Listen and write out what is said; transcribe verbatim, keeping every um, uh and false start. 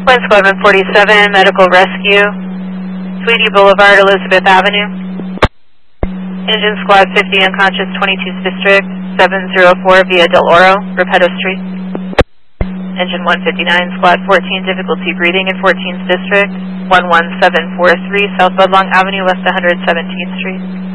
Wind Squad one forty-seven, medical rescue, Tweedy Boulevard, Elizabeth Avenue. Engine Squad fifty, unconscious, twenty-two's District, seven zero four via Del Oro, Repetto Street. Engine one fifty-nine, Squad fourteen, difficulty breathing in fourteen's District, one one seven four three South Budlong Avenue, West one hundred seventeenth Street.